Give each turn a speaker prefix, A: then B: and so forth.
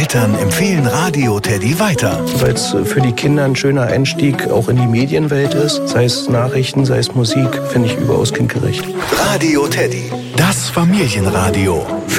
A: Eltern empfehlen Radio Teddy weiter.
B: Weil es für die Kinder ein schöner Einstieg auch in die Medienwelt ist. Sei es Nachrichten, sei es Musik, finde ich überaus kindgerecht.
A: Radio Teddy, das Familienradio.